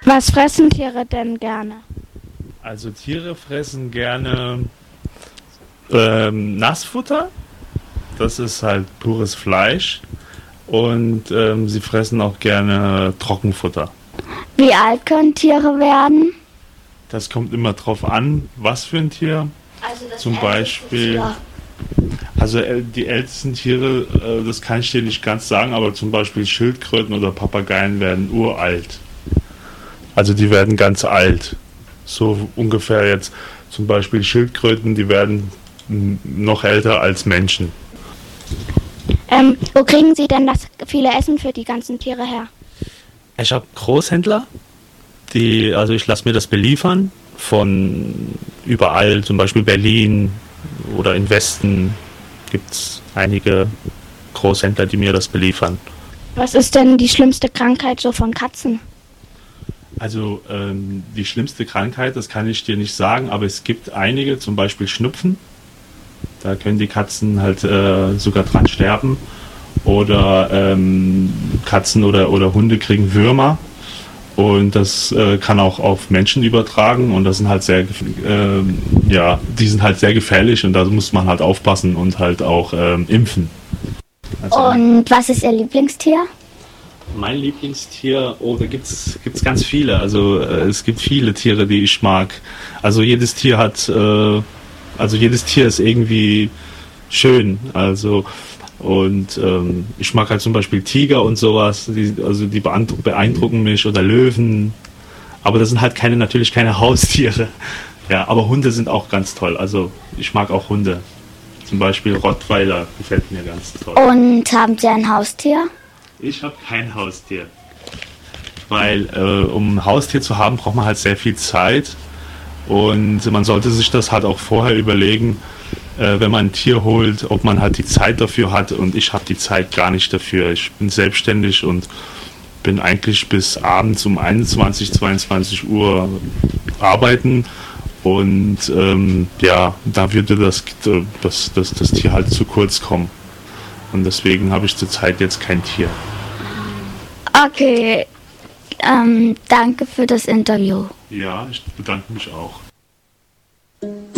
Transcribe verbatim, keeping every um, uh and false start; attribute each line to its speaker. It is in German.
Speaker 1: Was fressen Tiere denn gerne?
Speaker 2: Also Tiere fressen gerne ähm, Nassfutter, das ist halt pures Fleisch und ähm, sie fressen auch gerne Trockenfutter.
Speaker 1: Wie alt können Tiere werden?
Speaker 2: Das kommt immer drauf an, was für ein Tier.
Speaker 1: Also das
Speaker 2: Zum Beispiel, also äh, die ältesten Tiere, äh, das kann ich dir nicht ganz sagen, aber zum Beispiel Schildkröten oder Papageien werden uralt. Also die werden ganz alt. So ungefähr jetzt zum Beispiel Schildkröten, die werden m, noch älter als Menschen.
Speaker 1: Ähm, wo kriegen Sie denn das viele Essen für die ganzen Tiere her?
Speaker 3: Ich habe Großhändler, die, also ich lasse mir das beliefern von überall, zum Beispiel Berlin oder im Westen gibt es einige Großhändler, die mir das beliefern.
Speaker 1: Was ist denn die schlimmste Krankheit so von Katzen?
Speaker 2: Also ähm, die schlimmste Krankheit, das kann ich dir nicht sagen, aber es gibt einige, zum Beispiel Schnupfen. Da können die Katzen halt äh, sogar dran sterben. Oder ähm, Katzen oder, oder Hunde kriegen Würmer. Und das äh, kann auch auf Menschen übertragen. Und das sind halt sehr, äh, ja, die sind halt sehr gefährlich und da muss man halt aufpassen und halt auch ähm, impfen. Also,
Speaker 1: Und was ist Ihr Lieblingstier?
Speaker 3: Mein Lieblingstier, oh, da gibt's gibt's ganz viele. Also äh, es gibt viele Tiere, die ich mag. Also jedes Tier hat, äh, also jedes Tier ist irgendwie schön. Also und ähm, ich mag halt zum Beispiel Tiger und sowas. Die, also die beeindrucken, beeindrucken mich oder Löwen. Aber das sind halt keine, natürlich keine Haustiere. Ja, aber Hunde sind auch ganz toll. Also ich mag auch Hunde. Zum Beispiel Rottweiler gefällt mir ganz toll.
Speaker 1: Und haben Sie ein Haustier?
Speaker 2: Ich habe kein Haustier, weil äh, um ein Haustier zu haben, braucht man halt sehr viel Zeit und man sollte sich das halt auch vorher überlegen, äh, wenn man ein Tier holt, ob man halt die Zeit dafür hat und ich habe die Zeit gar nicht dafür. Ich bin selbstständig und bin eigentlich bis abends um einundzwanzig, zweiundzwanzig Uhr arbeiten und ähm, ja, da würde das, das, das, das Tier halt zu kurz kommen. Und deswegen habe ich zurzeit jetzt kein Tier.
Speaker 1: Okay, ähm, danke für das Interview.
Speaker 2: Ja, ich bedanke mich auch.